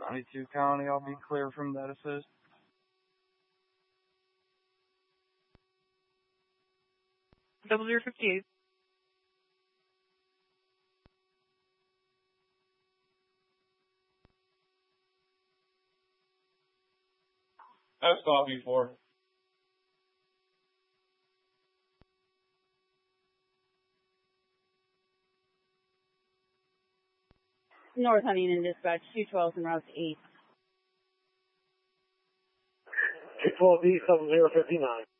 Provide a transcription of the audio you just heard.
92 County, I'll be clear from that assist. Double 058. That's copy 4. North Huntington Dispatch, 212 en route to 8. 212E 7059.